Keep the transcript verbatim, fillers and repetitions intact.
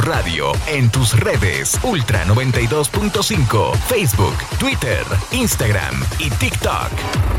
Radio en tus redes Ultra noventa y dos punto cinco, Facebook, Twitter, Instagram y TikTok.